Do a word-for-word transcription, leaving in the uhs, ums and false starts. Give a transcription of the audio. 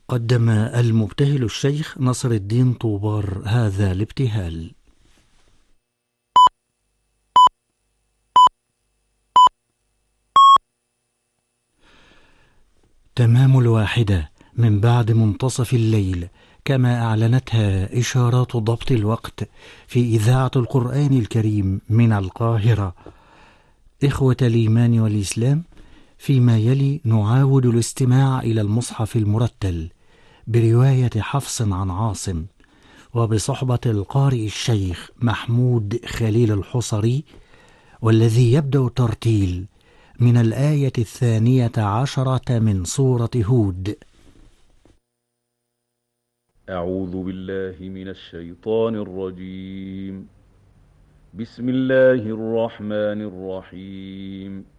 قدم المبتهل الشيخ نصر الدين طوبار هذا الابتهال. تمام الواحدة من بعد منتصف الليل، كما أعلنتها إشارات ضبط الوقت في إذاعة القرآن الكريم من القاهرة. إخوة الإيمان والإسلام، فيما يلي نعاود الاستماع إلى المصحف المرتل برواية حفص عن عاصم، وبصحبة القارئ الشيخ محمود خليل الحصري، والذي يبدأ ترتيل من الآية الثانية عشرة من سورة هود. أعوذ بالله من الشيطان الرجيم. بسم الله الرحمن الرحيم.